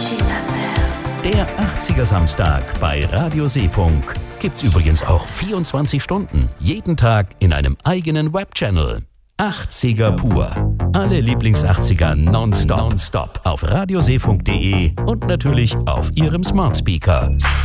Der 80er Samstag bei Radio Seefunk gibt's übrigens auch 24 Stunden, jeden Tag in einem eigenen Webchannel. 80er pur. Alle Lieblings-80er nonstop auf radioseefunk.de und natürlich auf Ihrem Smart Speaker.